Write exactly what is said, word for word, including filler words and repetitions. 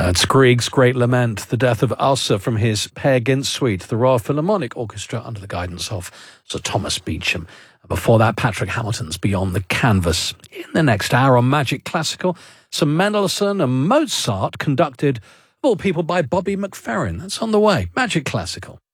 That's Grieg's Great Lament, the death of Asa from his Peer Gynt Suite, the Royal Philharmonic Orchestra under the guidance of Sir Thomas Beecham. Before that, Patrick Hamilton's Beyond the Canvas. In the next hour on Magic Classical, some Mendelssohn and Mozart conducted, of all people, by Bobby McFerrin. That's on the way. Magic Classical.